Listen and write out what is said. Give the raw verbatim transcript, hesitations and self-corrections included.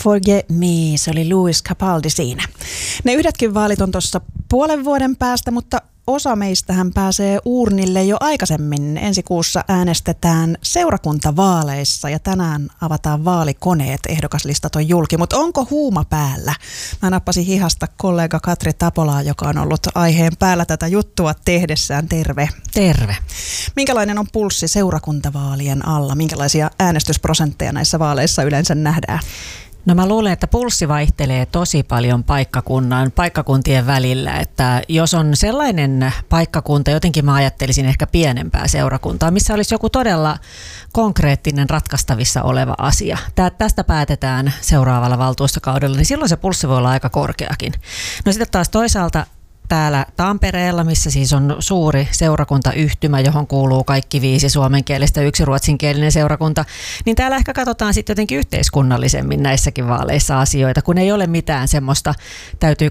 Forget Me, se oli Louis Capaldi siinä. Ne yhdetkin vaalit on tuossa puolen vuoden päästä, mutta osa meistähän pääsee uurnille jo aikaisemmin. Ensi kuussa äänestetään seurakuntavaaleissa ja tänään avataan vaalikoneet. Ehdokaslistat on julki, mutta onko huuma päällä? Mä nappasin hihasta kollega Katri Tapolaa, joka on ollut aiheen päällä tätä juttua tehdessään. Terve. Terve. Minkälainen on pulssi seurakuntavaalien alla? Minkälaisia äänestysprosentteja näissä vaaleissa yleensä nähdään? No mä luulen, että pulssi vaihtelee tosi paljon paikkakunnan, paikkakuntien välillä, että jos on sellainen paikkakunta, jotenkin mä ajattelisin ehkä pienempää seurakuntaa, missä olisi joku todella konkreettinen ratkaistavissa oleva asia. Tää, tästä päätetään seuraavalla valtuustokaudella, niin silloin se pulssi voi olla aika korkeakin. No sitten taas toisaalta täällä Tampereella, missä siis on suuri seurakuntayhtymä, johon kuuluu kaikki viisi suomenkielistä, yksi ruotsinkielinen seurakunta, niin täällä ehkä katsotaan sitten jotenkin yhteiskunnallisemmin näissäkin vaaleissa asioita, kun ei ole mitään semmoista, täytyy